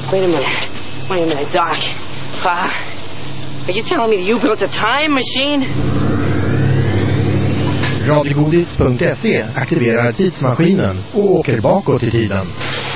Wait a minute, Doc. Are you telling me that you built a time machine? Radiogodis.se aktiverar tidsmaskinen och åker bakåt i tiden.